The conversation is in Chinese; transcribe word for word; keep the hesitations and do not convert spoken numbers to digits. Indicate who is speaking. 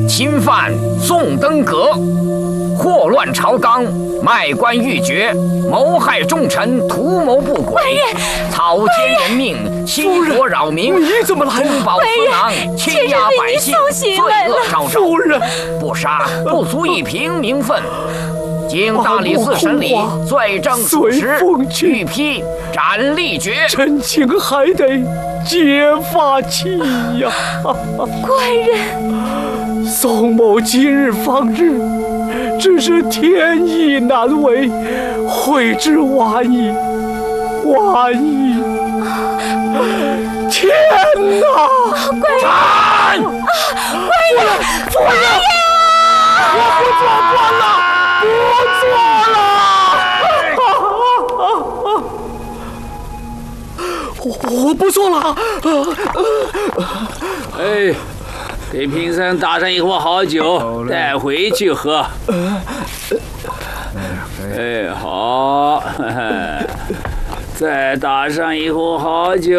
Speaker 1: 侵犯宋登阁，祸乱朝纲，卖官鬻爵，谋害重臣，图谋不轨，草菅人命，欺国扰民，
Speaker 2: 你怎么来了？
Speaker 1: 公保私囊，欺压百姓，罪恶昭昭。
Speaker 2: 夫人，
Speaker 1: 不杀不足以平民愤。经大理寺审理，罪证属实，欲批斩立决。
Speaker 2: 臣卿还得揭发起呀！
Speaker 3: 官人，
Speaker 2: 宋某今日方日，只是天意难违，悔之晚矣，晚矣！天哪！
Speaker 1: 斩！
Speaker 3: 官人，
Speaker 2: 夫人，我不做官了。不做了，我我不做了。
Speaker 4: 哎，给平生打上一壶好酒，带回去喝。哎，好，再打上一壶好酒。